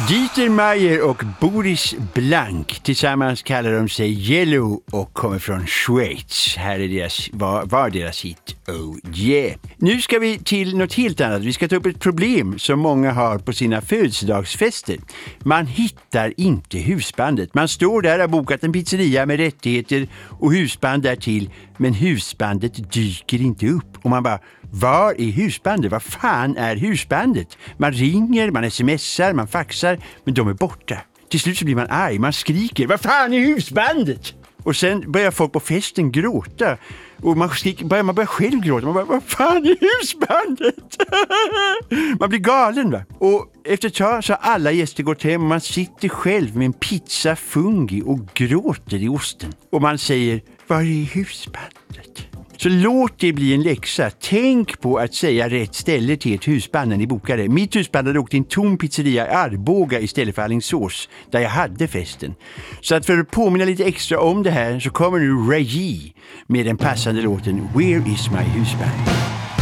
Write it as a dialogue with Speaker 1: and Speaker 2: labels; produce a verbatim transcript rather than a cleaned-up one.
Speaker 1: Dieter Meier och Boris Blank tillsammans kallar de sig Yellow och kommer från Schweiz. Här är deras, var, var deras hit Oh yeah. Nu ska vi till något helt annat. Vi ska ta upp ett problem som många har på sina födelsedagsfester. Man hittar inte husbandet. Man står där och har bokat en pizzeria med rättigheter och husband därtill, men husbandet dyker inte upp. Och man bara, var är husbandet? Vad fan är husbandet? Man ringer, man smsar, man faxar, men de är borta. Till slut så blir man arg, man skriker, vad fan är husbandet? Och sen börjar folk på festen gråta. Och man, skriker, börjar, man börjar själv gråta. Man bara, vad fan är husbandet? Man blir galen, va? Och efter ett tag så har alla gäster gått hem och man sitter själv med en pizza fungi och gråter i osten. Och man säger, var är husbandet? Så låt det bli en läxa. Tänk på att säga rätt ställe till ett husband när ni bokade. Mitt husband hade åkt till en tom pizzeria i Arboga istället för Alingsås, där jag hade festen. Så att för att påminna lite extra om det här så kommer nu Ray G med den passande låten Where is my husband?